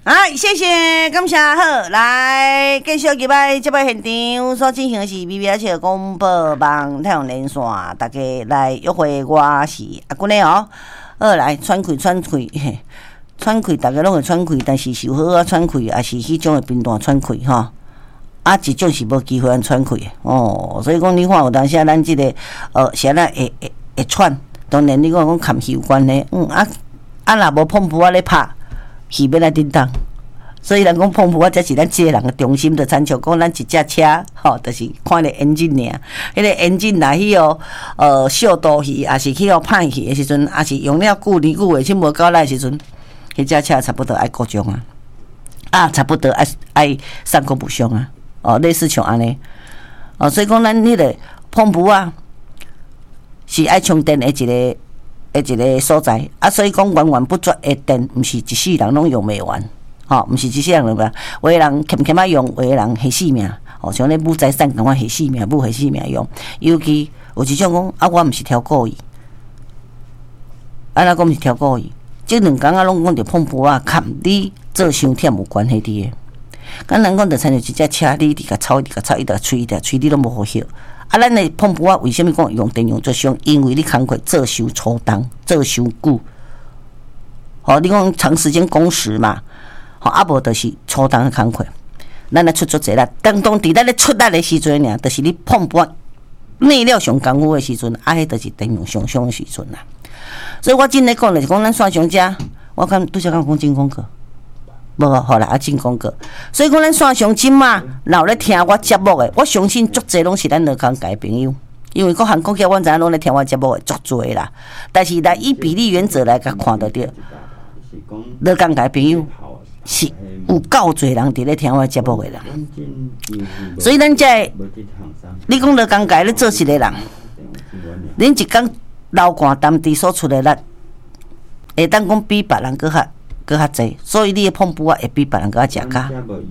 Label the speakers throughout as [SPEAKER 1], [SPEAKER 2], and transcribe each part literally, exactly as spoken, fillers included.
[SPEAKER 1] 好，谢谢，感谢好，来继续入来这摆现场所进行的是 B B H 广播网太阳连线，大家来约会，我是阿君的哦。好，来喘气喘气，喘气，大家拢会喘气，但是是好啊喘气，也是迄种的频段喘气吼。啊，一种是无机会安喘气的哦，所以讲你看有当时咱即、這个呃，是安会会会喘，当然你讲讲含气管呢，嗯啊啊，若无碰布啊咧拍。气要来叮当，所以人讲碰碰啊，才是咱这个人的中心的参照。讲咱一只车，吼，就是看咧引擎尔。迄个引擎来去哦，呃，小刀去，也是去哦歹去的时阵，也是用了久年久月，先无够来的时阵，迄只车差不多爱故障啊，啊，差不多爱爱三个不伤啊，哦，类似像安尼，哦，所以讲咱迄个碰碰啊，是爱充电的一个。的一个所在啊，所以讲源源不绝的电，毋是一世人拢用袂完，吼、哦，毋是一世人用袂完。有的人欠欠啊用，有的人下死命，吼、哦，像咧母财产共款下死命，母下死命用。尤其有一种讲啊，我毋是挑故意，啊，那讲毋是挑故意，即两工啊，拢讲着碰布啊，含你做伤忝有关系伫诶。敢人讲着参照一只车，你伫甲操，伫甲操，伊伫吹，伊伫吹，你拢无好晓。啊，咱的碰布啊，为什么讲用电用最凶？因为你工课做伤粗重，做伤久。吼、哦，你讲长时间工时嘛，吼、哦，啊无就是粗重的工课。咱来出足济力，当当伫咱咧出力的时阵尔，就是你碰布内料上功夫的时阵，啊，迄就是电用上凶的时阵啦。所以我真咧讲咧，是讲咱线上遮，我看拄则讲讲真广告。无好啦，啊进广告，所以讲咱线上即嘛，若有咧听我节目的，我相信足侪拢是咱乐康界朋友，因为各行各业阮知影拢咧听我节目的足侪啦。但是来以比例原则来甲看得着，乐康界朋友是有够侪人伫咧听我节目的啦。所以咱才你讲乐康界咧做实个人，恁一工流汗担地所出的力，会当讲比别人搁较。搁较济，所以你的碰布啊会比别人搁较食较。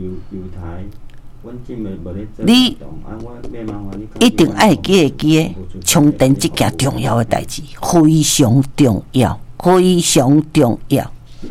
[SPEAKER 1] 你一定爱记会记诶，充电这件重要的代志，非常重要，非常重要。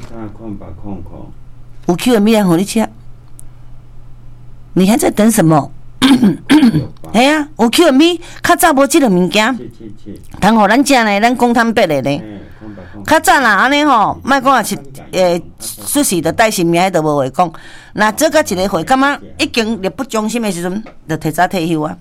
[SPEAKER 1] 有 Q M 互你吃，你还在等什么？哎呀，有 Q M， 较早无即个物件，通互咱食呢，咱讲坦白的呢。较早啦，安尼吼，莫讲也是诶，出事的带性命，迄都无话讲。那做到一个会，感觉已经力不从心的时阵，就提早退休啊。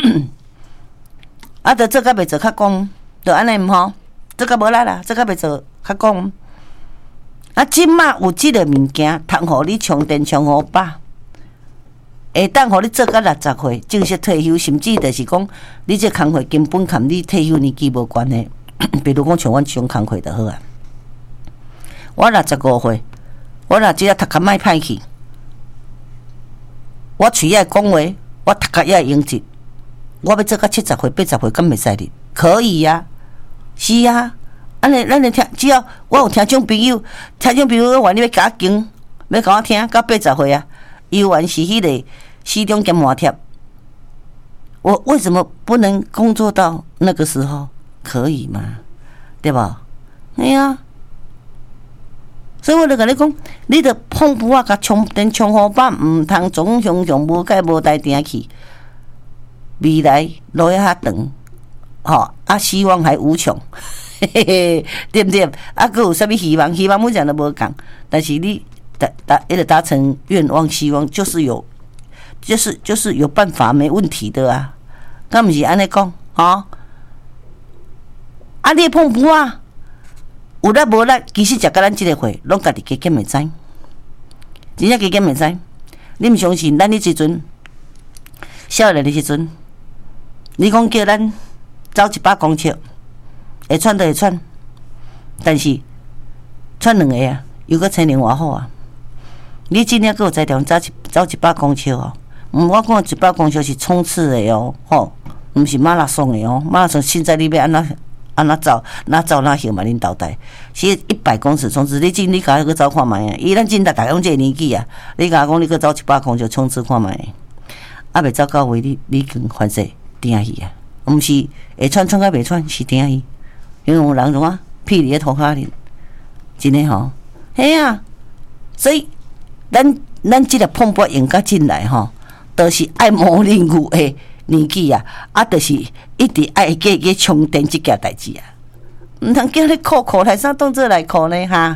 [SPEAKER 1] 啊，着做甲袂做较讲，着安尼毋好，做甲无力啦，做甲袂做较讲。啊，即马有即个物件，通互你充电充好饱，会当互你做到六十岁正式退休，甚至就是讲，你这工课根本含你退休年纪无关系。比如讲像阮即种工课就好啊。我六十五岁，我若只要头壳莫歹去，我嘴爱讲话，我头壳也会用直。我要做到七十岁、八十岁，敢袂使哩？可以呀、啊，是啊。安尼，咱来听，只要我有听种朋友，听种朋友话你要甲我经，要甲我听到八十岁啊，伊原是迄个四中兼麻贴。我为什么不能工作到那个时候？可以嘛？对吧？哎呀，所以我就跟你讲，你着碰布啊，甲充电充好饱，毋通总常常无解无代定去。未来路遐长，吼啊，希望还无穷，嘿嘿嘿，对不对？啊，佮有啥物希望？希望每人都无共，但是你达达一直达成愿望，希望就是有，就是就是有办法，没问题的啊。敢毋是安尼讲，吼？啊！你碰布啊，有力无力，其实食甲咱即个会，拢家己加减袂知，真正加减袂知。你毋相信？咱迄时阵少年的时阵，你讲叫咱走一百公尺，会喘就会喘，但是喘两个啊，又搁青年偌好啊！你真正搁有才调走一走一百公尺哦，嗯，我讲一百公尺是冲刺的哦，吼，毋是马拉松的哦，马拉松现在你要安怎？啊，哪走哪走哪行嘛？恁交代是一百公尺冲刺，你真你甲去走看卖啊！伊咱真大大讲这个年纪啊，你甲讲你去走一百公尺冲刺看卖，啊，袂走到位你你更反正定去啊！毋是会喘喘甲袂喘是定去，因为有人怎啊屁伫咧涂骹哩，真诶吼，嘿啊！所以咱咱即个碰波用甲进来吼，都、就是爱模棱有诶年纪啊，啊，就是一直爱加加充电即件代志啊，毋通叫你哭哭来啥当做来哭呢哈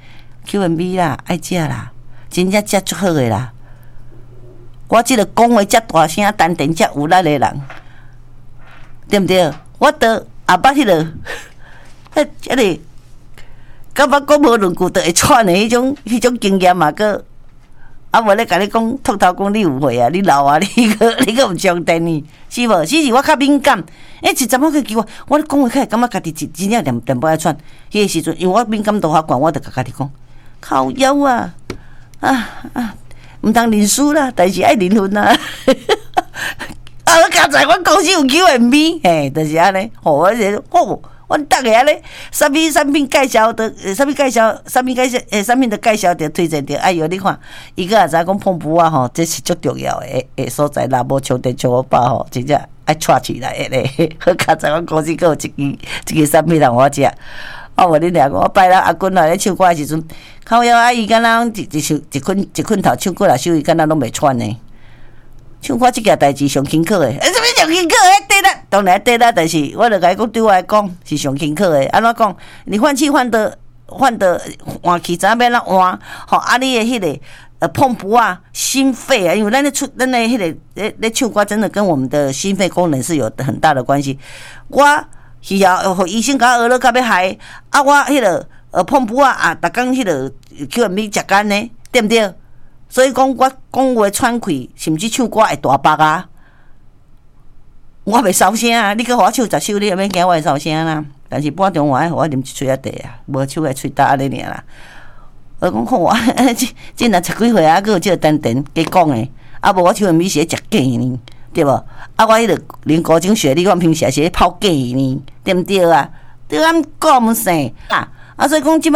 [SPEAKER 1] ？Q M B 啦，爱食啦，真正食足好诶啦。我即个讲话遮大声，丹田遮有力诶人，对毋对？我都也捌迄个，迄迄个，感觉讲无论句都会喘诶，迄种迄种经验嘛，个啊无咧甲你讲，秃头讲你有岁啊，你老啊，你个你个有上电呢，是无？是是我较敏感，诶，一阵仔去奇怪，我咧讲话起来，感觉家己真真正连连不爱喘。迄个时阵，因为我敏感度较悬，我就甲家己讲，靠腰啊，啊啊！毋通认输啦，但是爱认分啦。啊！我刚才我公司有 Q M B， 嘿，就是安尼。吼，我就吼，我逐个安尼，啥物产品介绍的，啥物介绍，啥物介绍，诶，产品的介绍着推荐着。哎哟，你看，伊个也知讲碰布啊，吼，这是足重要诶诶所在啦。无充电充我饱吼，真正爱串起来诶咧。好，刚才我公司阁有一支一支产品让我食。我无恁俩讲，我拜六阿君来咧唱歌诶时阵，靠腰阿姨敢若一一首一困一困头唱过来首，伊敢若拢袂喘呢。唱歌即件代志上轻巧诶，诶，什物上轻巧诶？对啦，当然对啦，但是我著甲伊讲，对我来讲是上轻巧诶。安怎讲？你换气换得换得换气，知影要安怎换？吼，啊，你诶迄、那个呃碰不啊，心肺啊，因为咱咧出咱咧迄个咧咧唱歌，真的跟我们的心肺功能是有很大的关系。我。是啊，互医生甲我学了到要害，啊，我迄个呃碰布啊啊，逐工迄个 Q M B 食干呢，对毋对？所以讲我讲话喘气，甚至唱歌会大白啊，我袂烧声啊！你搁互我唱十首，你也免惊我会烧声啦。但是半中午爱互我啉一喙仔茶啊，无手个喙焦安尼尔啦。我讲好啊，真若十几岁啊，搁有即个丹田加讲诶，啊无我 Q M B 是咧食假呢。对无？啊，我迄个连高中学历，我平时也是咧泡假呢，对毋对啊？对，俺讲毋生啊，啊，所以讲即摆。